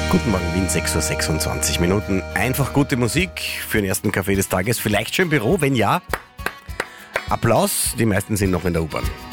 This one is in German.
Guten Morgen, Wien, 6:26 Minuten. Einfach gute Musik für den ersten Kaffee des Tages. Vielleicht schon im Büro, wenn ja, Applaus. Die meisten sind noch in der U-Bahn.